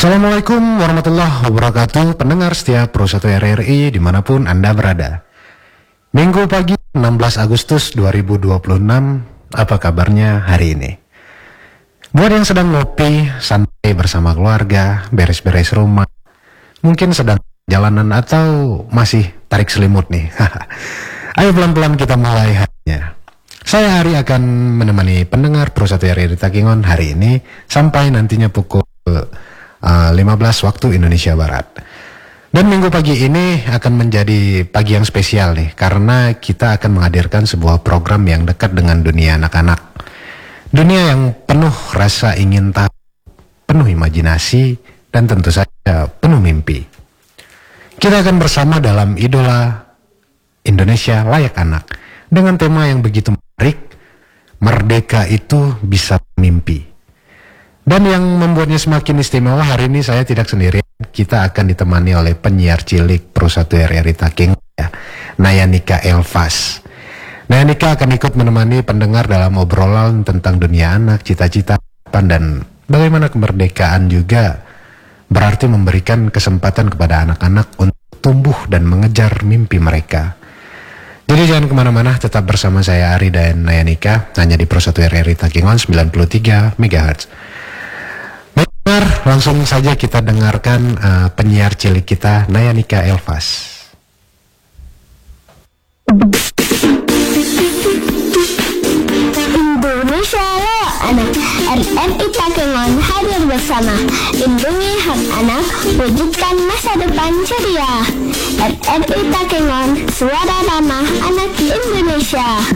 Assalamualaikum warahmatullahi wabarakatuh. Pendengar setia Pro 1 RRI dimanapun Anda berada. Minggu pagi 16 Agustus 2026. Apa kabarnya hari ini? Buat yang sedang ngopi, santai bersama keluarga, beres-beres rumah, mungkin sedang jalanan atau masih tarik selimut nih. Ayo pelan-pelan kita mulai harinya. Saya Hari akan menemani pendengar Pro 1 RRI Takengon hari ini sampai nantinya pukul 15 waktu Indonesia Barat. Dan minggu pagi ini akan menjadi pagi yang spesial nih, karena kita akan menghadirkan sebuah program yang dekat dengan dunia anak-anak. Dunia yang penuh rasa ingin tahu, penuh imajinasi, dan tentu saja penuh mimpi. Kita akan bersama dalam Idola Indonesia Layak Anak dengan tema yang begitu menarik, merdeka itu bisa mimpi. Dan yang membuatnya semakin istimewa, hari ini saya tidak sendirian. Kita akan ditemani oleh penyiar cilik Pro 1 RRI Takengon, Nayanika Elvas. Nayanika akan ikut menemani pendengar dalam obrolan tentang dunia anak, cita-cita, dan bagaimana kemerdekaan juga berarti memberikan kesempatan kepada anak-anak untuk tumbuh dan mengejar mimpi mereka. Jadi jangan kemana-mana, tetap bersama saya Ari dan Nayanika, hanya di Pro 1 RRI Takengon 93 MHz. Langsung saja kita dengarkan penyiar cilik kita, Nayanika Elvas. Indonesia Layak Anak, RRI Takengon hadir bersama. Lindungi hak anak, wujudkan masa depan ceria. RRI Takengon, suara ramah anak Indonesia.